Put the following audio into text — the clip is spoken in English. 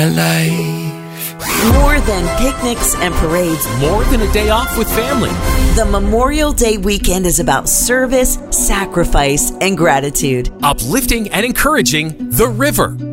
Life. More than picnics and parades. More than a day off with family. The Memorial Day weekend is about service, sacrifice, and gratitude. Uplifting and encouraging the river.